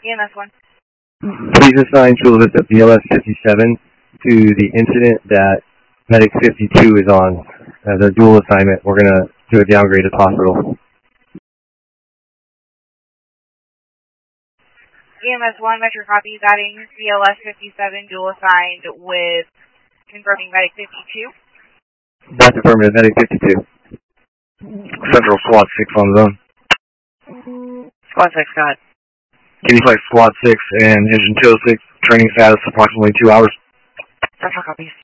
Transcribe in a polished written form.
EMS 1. Please assign Chula Vista BLS 57 to the incident that Medic 52 is on as a dual assignment. We're going to do a downgrade to hospital. EMS 1, Metro copies, adding BLS 57 dual assigned with confirming Medic 52. That's affirmative, Medic 52. Central Squad 6 on zone. Squad 6, go ahead. Can you play Squad 6 and Engine 206, training status approximately 2 hours? Central copies.